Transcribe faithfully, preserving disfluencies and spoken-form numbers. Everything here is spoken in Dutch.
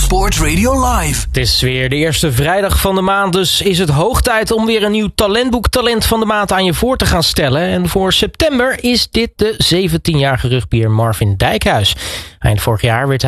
Sport Radio Live. Het is weer de eerste vrijdag van de maand, dus is het hoog tijd om weer een nieuw talentboek Talent van de Maand aan je voor te gaan stellen. En voor september is dit de zeventienjarige rugbier Marvin Dijkhuis. Eind vorig jaar werd hij